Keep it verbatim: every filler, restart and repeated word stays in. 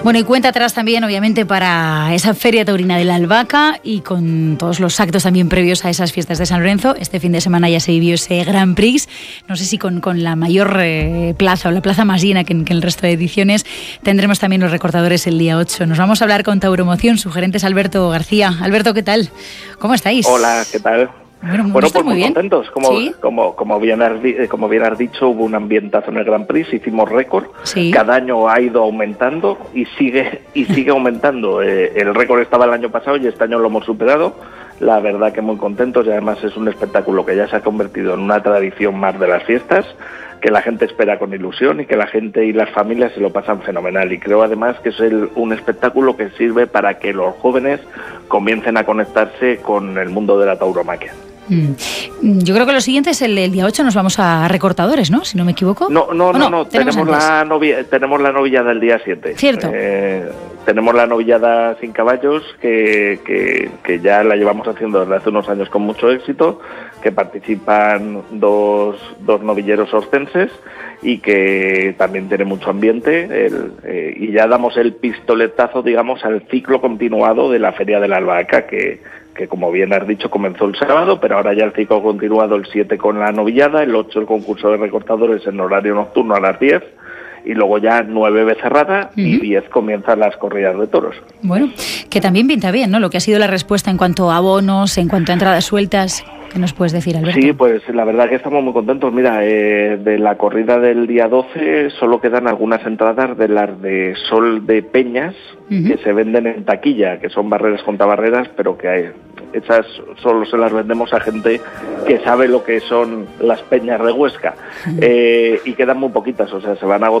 Bueno, y cuenta atrás también, obviamente, para esa Feria Taurina de la Albahaca y con todos los actos también previos a esas fiestas de San Lorenzo. Este fin de semana ya se vivió ese Grand Prix, no sé si con, con la mayor eh, plaza o la plaza más llena que en, que en el resto de ediciones. Tendremos también los recortadores el día ocho. Nos vamos a hablar con Tauromoción, su gerente es Alberto García. Alberto, ¿qué tal? ¿Cómo estáis? Hola, ¿qué tal? Bueno, bueno pues muy bien. contentos. Como, ¿Sí? como, como, bien has, como bien has dicho, hubo un ambientazo en el Grand Prix, hicimos récord. ¿Sí? Cada año ha ido aumentando y sigue y sigue aumentando. Eh, el récord estaba el año pasado y este año lo hemos superado. La verdad que muy contentos y además es un espectáculo que ya se ha convertido en una tradición más de las fiestas, que la gente espera con ilusión y que la gente y las familias se lo pasan fenomenal. Y creo además que es el, un espectáculo que sirve para que los jóvenes comiencen a conectarse con el mundo de la tauromaquia. Mm. Yo creo que lo siguiente es el, el día ocho, nos vamos a recortadores, ¿no? Si no me equivoco. No, no, no, no, no. tenemos, tenemos, la novia, tenemos la novillada el día siete. Cierto. Eh, tenemos la novillada sin caballos, que, que, que ya la llevamos haciendo desde hace unos años con mucho éxito, que participan dos, dos novilleros orcenses y que también tiene mucho ambiente, el, eh, y ya damos el pistoletazo, digamos, al ciclo continuado de la Feria de la Albahaca, que, que como bien has dicho comenzó el sábado, pero ahora ya el ciclo continuado el siete con la novillada, el ocho el concurso de recortadores en horario nocturno a las diez, y luego ya nueve Becerrada uh-huh. y diez comienzan las corridas de toros. Bueno, que también pinta bien, ¿no? Lo que ha sido la respuesta en cuanto a abonos, en cuanto a entradas sueltas. ¿Qué nos puedes decir, Alberto? Sí, pues la verdad que estamos muy contentos. Mira, eh, de la corrida del día doce solo quedan algunas entradas de las de Sol de Peñas, uh-huh. que se venden en taquilla, que son barreras contra barreras, pero que hay, esas solo se las vendemos a gente que sabe lo que son las peñas de Huesca. Uh-huh. eh, y quedan muy poquitas, o sea, se van a